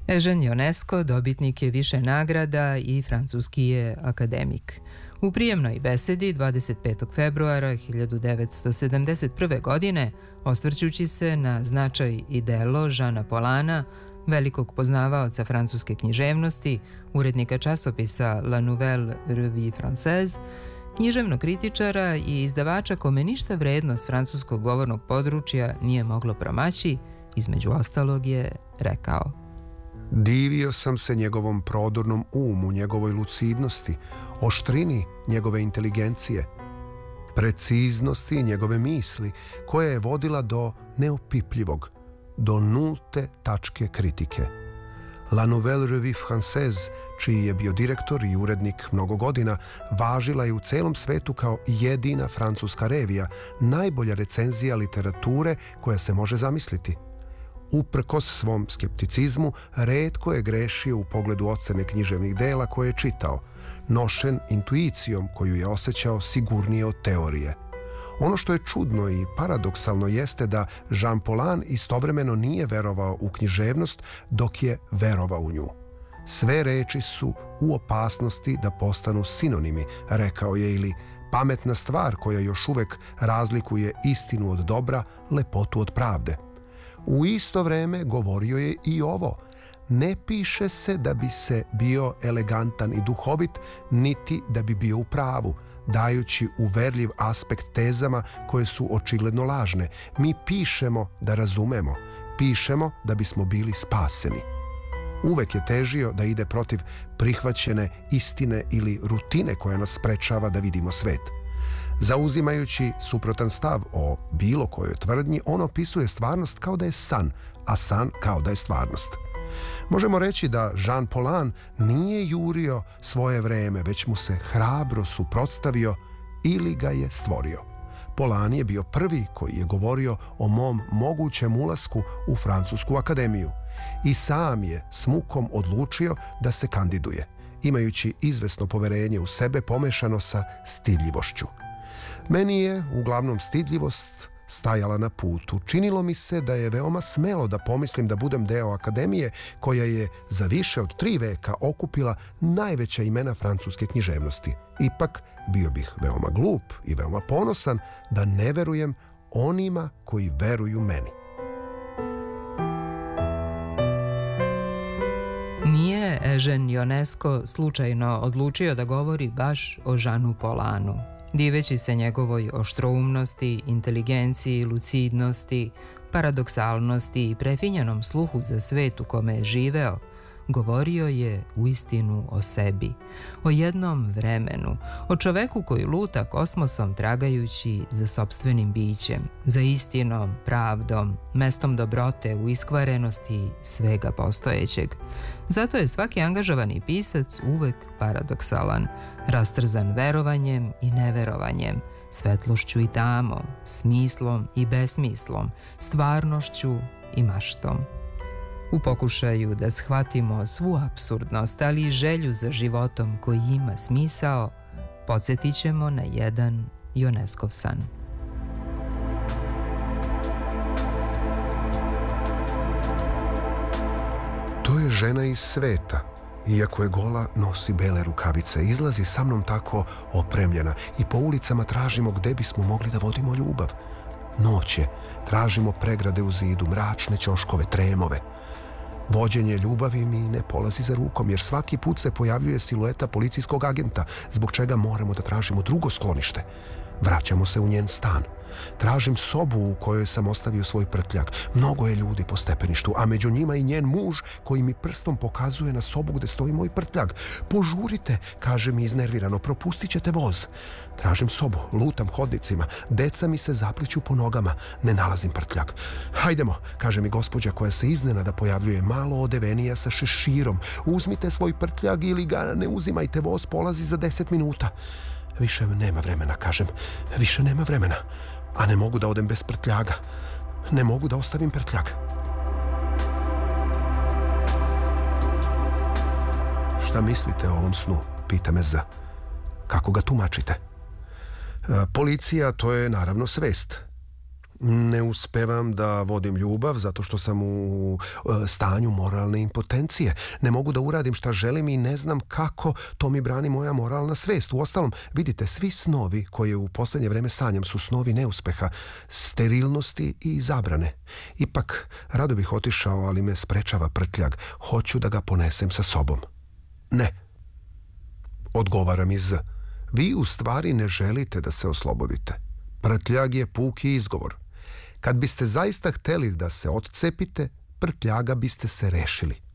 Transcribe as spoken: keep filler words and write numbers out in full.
Eugène Ionesco dobitnik je više nagrada i francuski je akademik. U prijemnoj besedi dvadeset petog februara hiljadu devetsto sedamdeset prve. godine, osvrćući se na značaj i delo Žana Polana, velikog poznavaoca francuske književnosti, urednika časopisa La Nouvelle Revue Française, književnog kritičara i izdavača kome ništa vrednost francuskog govornog područja nije moglo promaći, između ostalog je rekao: Divio sam se njegovom prodornom umu, njegovoj lucidnosti, oštrini njegove inteligencije, preciznosti njegove misli, koja je vodila do neopipljivog, do nulte tačke kritike. La Nouvelle Revue Française, čiji je bio direktor i urednik mnogo godina, važila je u celom svetu kao jedina francuska revija, najbolja recenzija literature koja se može zamisliti. Uprkos svom skepticizmu, retko je grešio u pogledu ocene književnih dela koje je čitao, nošen intuicijom koju je osjećao sigurnije od teorije. Ono što je čudno i paradoksalno jeste da Jean Paulhan istovremeno nije verovao u književnost dok je verovao u nju. Sve reči su u opasnosti da postanu sinonimi, rekao je, ili pametna stvar koja još uvek razlikuje istinu od dobra, lepotu od pravde. U isto vreme govorio je i ovo: ne piše se da bi se bio elegantan i duhovit, niti da bi bio u pravu, dajući uverljiv aspekt tezama koje su očigledno lažne. Mi pišemo da razumemo, pišemo da bismo bili spaseni. Uvek je težio da ide protiv prihvaćene istine ili rutine koja nas sprečava da vidimo svet. Zauzimajući suprotan stav o bilo kojoj tvrdnji, on opisuje stvarnost kao da je san, a san kao da je stvarnost. Možemo reći da Jean Paulhan nije jurio svoje vreme, već mu se hrabro suprotstavio ili ga je stvorio. Paulhan je bio prvi koji je govorio o mom mogućem ulasku u Francusku akademiju i sam je s mukom odlučio da se kandiduje, imajući izvesno poverenje u sebe pomešano sa stidljivošću. Meni je uglavnom stidljivost stajala na putu. Činilo mi se da je veoma smelo da pomislim da budem deo akademije koja je za više od tri veka okupila najveća imena francuske književnosti. Ipak bio bih veoma glup i veoma ponosan da ne verujem onima koji veruju meni. Nije Eugène Ionesco slučajno odlučio da govori baš o Jeanu Paulhanu. Diveći se njegovoj oštroumnosti, inteligenciji, lucidnosti, paradoksalnosti i prefinjenom sluhu za svet u kome je živeo, govorio je uistinu o sebi, o jednom vremenu, o čoveku koji luta kosmosom tragajući za sopstvenim bićem, za istinom, pravdom, mestom dobrote u iskvarenosti svega postojećeg. Zato je svaki angažovani pisac uvek paradoksalan, rastrzan verovanjem i neverovanjem, svetlošću i tamom, smislom i besmislom, stvarnošću i maštom. U pokušaju da shvatimo svu apsurdnost, ali i želju za životom koji ima smisao, podsjetit ćemo na jedan Ioneskov san. To je žena iz sveta. Iako je gola, nosi bele rukavice. Izlazi sa mnom tako opremljena i po ulicama tražimo gde bismo mogli da vodimo ljubav. Noć je, tražimo pregrade u zidu, mračne ćoškove, tremove. Vođenje ljubavi mi ne polazi za rukom, jer svaki put se pojavljuje silueta policijskog agenta, zbog čega moramo da tražimo drugo sklonište. Vraćamo se u njen stan. Tražim sobu u kojoj sam ostavio svoj prtljag. Mnogo je ljudi po stepeništu, a među njima i njen muž koji mi prstom pokazuje na sobu gde stoji moj prtljag. Požurite, kaže mi iznervirano, propustit ćete voz. Tražim sobu, lutam hodnicima, deca mi se zapliću po nogama, ne nalazim prtljag. Hajdemo, kaže mi gospođa koja se iznenada pojavljuje, malo odevenija sa šeširom. Uzmite svoj prtljag ili ga ne uzimajte, voz polazi za deset minuta. Više nema vremena, kažem, više nema vremena. A ne mogu da odem bez prtljaga. Ne mogu da ostavim prtljag. Šta mislite o ovom snu? Pita me Z. Kako ga tumačite? E, policija, to je naravno svest. Ne uspevam da vodim ljubav zato što sam u e, stanju moralne impotencije. Ne mogu da uradim šta želim i ne znam kako, to mi brani moja moralna svest. Uostalom, vidite, svi snovi koje u posljednje vreme sanjam su snovi neuspeha, sterilnosti i zabrane. Ipak, rado bih otišao, ali me sprečava prtljag. Hoću da ga ponesem sa sobom. Ne. Odgovara mi Z. Vi u stvari ne želite da se oslobodite. Prtljag je puki izgovor. Kad biste zaista hteli da se odcepite, prtljaga biste se rešili.